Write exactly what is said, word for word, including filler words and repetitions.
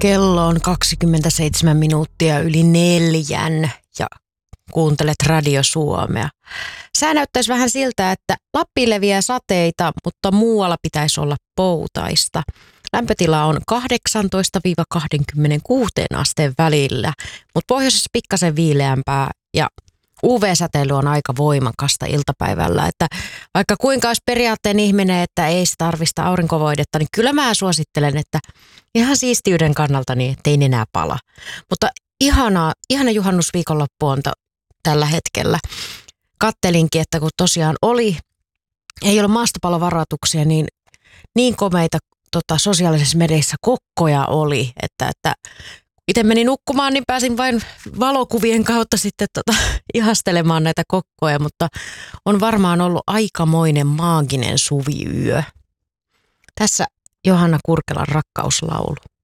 Kello on kaksikymmentäseitsemän minuuttia yli neljän ja kuuntelet Radio Suomea. Sää näyttäisi vähän siltä, että Lappiin leviää sateita, mutta muualla pitäisi olla poutaista. Lämpötila on kahdeksantoista kaksikymmentäkuusi asteen välillä, mutta pohjoisessa pikkasen viileämpää ja U V-säteily on aika voimakasta iltapäivällä, että vaikka kuinka olisi periaatteen ihminen, että ei se tarvista aurinkovoidetta, niin kyllä mä suosittelen, että ihan siistiyden kannalta niin ettei enää pala. Mutta ihana, ihana juhannusviikonloppu on t- tällä hetkellä. Kattelinkin, että kun tosiaan oli, ei ole maastopalovaroituksia, niin niin komeita tota, sosiaalisessa mediassa kokkoja oli, että, että itse menin nukkumaan, niin pääsin vain valokuvien kautta sitten tota, ihastelemaan näitä kokkoja, mutta on varmaan ollut aikamoinen maaginen suviyö. Tässä Johanna Kurkelan rakkauslaulu.